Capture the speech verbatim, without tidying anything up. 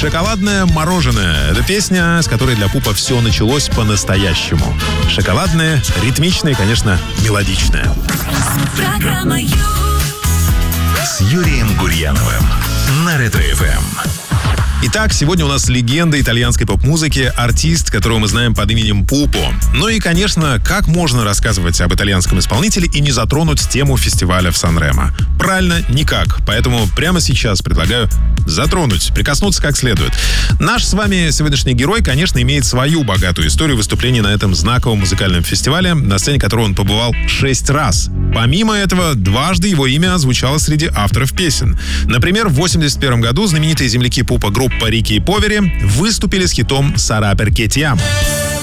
«Шоколадное мороженое». Это песня, с которой для Пупа все началось по-настоящему. Шоколадное, ритмичное и, конечно, мелодичное. Программа с Юрием Гурьяновым на Ретро-эф эм. Итак, сегодня у нас легенда итальянской поп-музыки, артист, которого мы знаем под именем Пупо. Ну и, конечно, как можно рассказывать об итальянском исполнителе и не затронуть тему фестиваля в Сан-Ремо? Правильно, никак. Поэтому прямо сейчас предлагаю затронуть, прикоснуться как следует. Наш с вами сегодняшний герой, конечно, имеет свою богатую историю выступлений на этом знаковом музыкальном фестивале, на сцене которого он побывал шесть раз. Помимо этого, дважды его имя звучало среди авторов песен. Например, в восемьдесят первом году знаменитые земляки Пупа группа Рики и Повери выступили с хитом «Сара перché ti amo».